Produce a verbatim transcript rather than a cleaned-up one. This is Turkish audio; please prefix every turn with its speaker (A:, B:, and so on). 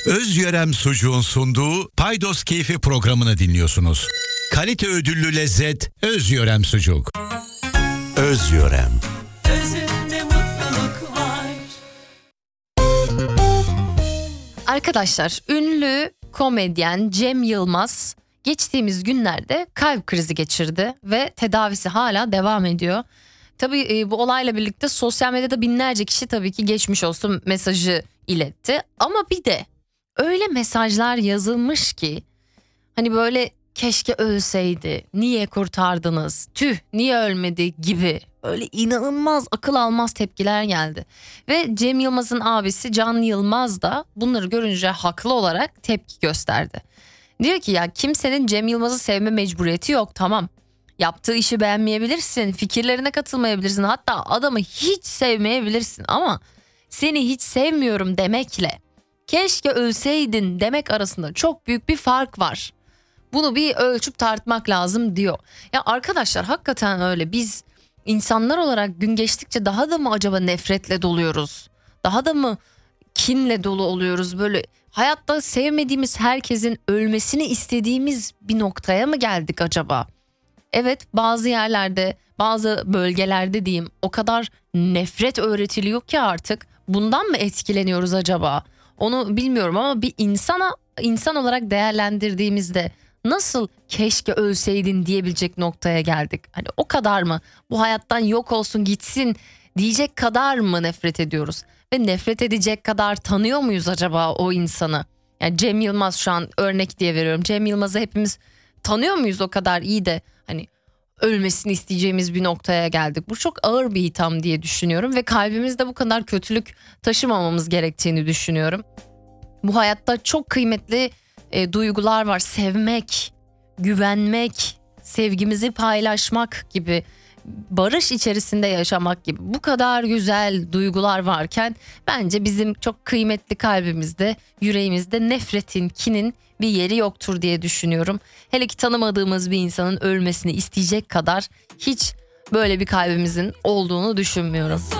A: Özyörem Sucuğun sunduğu Paydos Keyfi programını dinliyorsunuz. Kalite ödüllü lezzet Özyörem Sucuk. Özyörem.
B: Özünde mutluluk var.
C: Arkadaşlar, ünlü komedyen Cem Yılmaz geçtiğimiz günlerde kalp krizi geçirdi ve tedavisi hala devam ediyor. Tabii e, bu olayla birlikte sosyal medyada binlerce kişi tabii ki geçmiş olsun mesajı iletti. Ama bir de öyle mesajlar yazılmış ki hani böyle keşke ölseydi, niye kurtardınız, tüh niye ölmedi gibi öyle inanılmaz akıl almaz tepkiler geldi. Ve Cem Yılmaz'ın abisi Can Yılmaz da bunları görünce haklı olarak tepki gösterdi. Diyor ki ya kimsenin Cem Yılmaz'ı sevme mecburiyeti yok, tamam. Yaptığı işi beğenmeyebilirsin, fikirlerine katılmayabilirsin, hatta adamı hiç sevmeyebilirsin ama seni hiç sevmiyorum demekle keşke ölseydin demek arasında çok büyük bir fark var. Bunu bir ölçüp tartmak lazım diyor. Ya arkadaşlar hakikaten öyle, biz insanlar olarak gün geçtikçe daha da mı acaba nefretle doluyoruz? Daha da mı kinle dolu oluyoruz? Böyle hayatta sevmediğimiz herkesin ölmesini istediğimiz bir noktaya mı geldik acaba? Evet, bazı yerlerde, bazı bölgelerde diyeyim o kadar nefret öğretiliyor ki artık bundan mı etkileniyoruz acaba? Onu bilmiyorum ama bir insana insan olarak değerlendirdiğimizde nasıl keşke ölseydin diyebilecek noktaya geldik? Hani o kadar mı bu hayattan yok olsun gitsin diyecek kadar mı nefret ediyoruz? Ve nefret edecek kadar tanıyor muyuz acaba o insanı? Yani Cem Yılmaz şu an örnek diye veriyorum. Cem Yılmaz'ı hepimiz tanıyor muyuz o kadar iyi de hani ölmesini isteyeceğimiz bir noktaya geldik. Bu çok ağır bir itham diye düşünüyorum ve kalbimizde bu kadar kötülük taşımamamız gerektiğini düşünüyorum. Bu hayatta çok kıymetli e, duygular var. Sevmek, güvenmek, sevgimizi paylaşmak gibi, barış içerisinde yaşamak gibi bu kadar güzel duygular varken bence bizim çok kıymetli kalbimizde, yüreğimizde nefretin, kinin bir yeri yoktur diye düşünüyorum. Hele ki tanımadığımız bir insanın ölmesini isteyecek kadar hiç böyle bir kalbimizin olduğunu düşünmüyorum.